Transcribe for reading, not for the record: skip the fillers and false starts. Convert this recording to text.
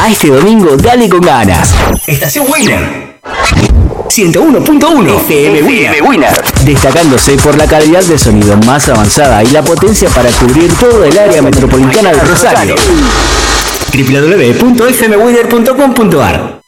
A este domingo dale con ganas. Estación Winner 101.1 FM Winner, destacándose por la calidad de sonido más avanzada y la potencia para cubrir todo el área metropolitana de Rosario. www.fmwinner.com.ar